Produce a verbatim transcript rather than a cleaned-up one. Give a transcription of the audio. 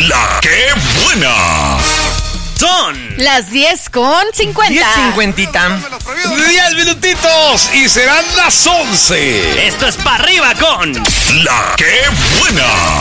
La que buena. Son las diez con cincuenta. diez cincuentita. diez minutitos y serán las once. Esto es para arriba con La que buena.